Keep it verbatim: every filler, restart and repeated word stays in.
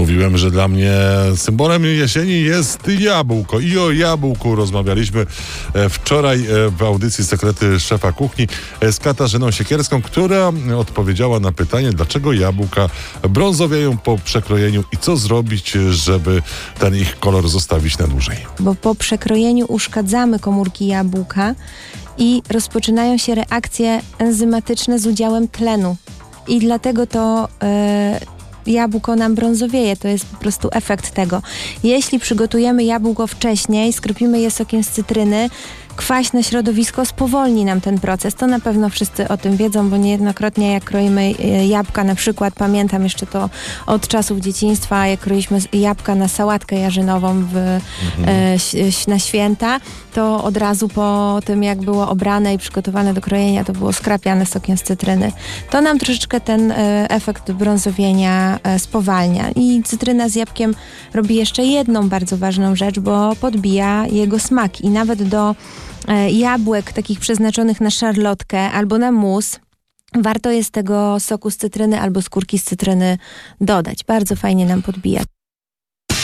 Mówiłem, że dla mnie symbolem jesieni jest jabłko i o jabłku rozmawialiśmy wczoraj w audycji Sekrety Szefa Kuchni z Katarzyną Siekierską, która odpowiedziała na pytanie, dlaczego jabłka brązowiają po przekrojeniu i co zrobić, żeby ten ich kolor zostawić na dłużej. Bo po przekrojeniu uszkadzamy komórki jabłka i rozpoczynają się reakcje enzymatyczne z udziałem tlenu. I dlatego to yy, jabłko nam brązowieje. To jest po prostu efekt tego. Jeśli przygotujemy jabłko wcześniej, skropimy je sokiem z cytryny, kwaśne środowisko spowolni nam ten proces. To na pewno wszyscy o tym wiedzą, bo niejednokrotnie jak kroimy jabłka, na przykład pamiętam jeszcze to od czasów dzieciństwa, jak kroiliśmy jabłka na sałatkę jarzynową w, mhm. e, na święta, to od razu po tym, jak było obrane i przygotowane do krojenia, to było skrapiane sokiem z cytryny. To nam troszeczkę ten e, efekt brązowienia e, spowalnia. I cytryna z jabłkiem robi jeszcze jedną bardzo ważną rzecz, bo podbija jego smak i nawet do jabłek takich przeznaczonych na szarlotkę albo na mus warto jest tego soku z cytryny albo skórki z cytryny dodać. Bardzo fajnie nam podbija.